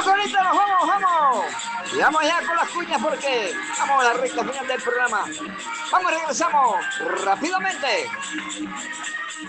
Vamos ahorita, nos vamos, vamos. Y vamos ya con las cuñas porque vamos a la recta final del programa. Vamos, regresamos rápidamente.